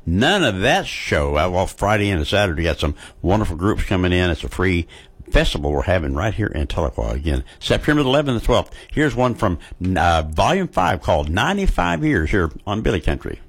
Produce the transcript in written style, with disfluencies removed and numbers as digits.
None of that show. Well, Friday and Saturday, got some wonderful groups coming in. It's a free festival we're having right here in Tahlequah. Again, September the 11th and 12th. Here's one from Volume 5 called 95 Years here on Billy Country.